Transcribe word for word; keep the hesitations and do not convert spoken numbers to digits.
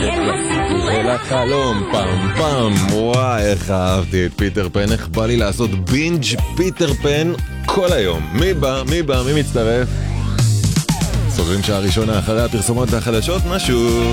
אל החלום, פעם פעם. וואי, איך אהבתי את פיטר פן, איך בא לי לעשות בינג' פיטר פן כל היום. מי בא, מי בא, מי מצטרף? סוגרים שעה ראשונה אחרי הפרסומות והחדשות, משהו